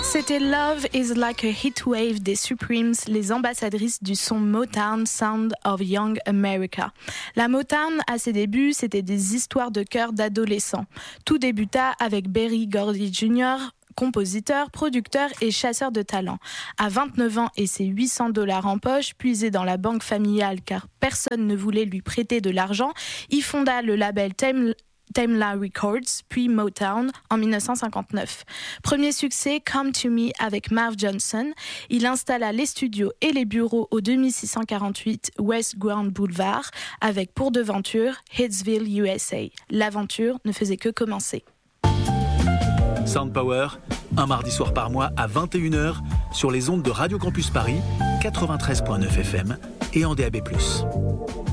C'était Love is like a heat wave des Supremes, les ambassadrices du son Motown, Sound of Young America. La Motown, à ses débuts, c'était des histoires de cœur d'adolescents. Tout débuta avec Berry Gordy Jr., compositeur, producteur et chasseur de talent. À 29 ans et ses $800 en poche, puisés dans la banque familiale car personne ne voulait lui prêter de l'argent, il fonda le label Tamla Records, puis Motown, en 1959. Premier succès, Come to Me avec Marv Johnson. Il installa les studios et les bureaux au 2648 West Grand Boulevard avec pour devanture Hitsville, USA. L'aventure ne faisait que commencer. Sound Power, un mardi soir par mois à 21h sur les ondes de Radio Campus Paris, 93.9 FM et en DAB+.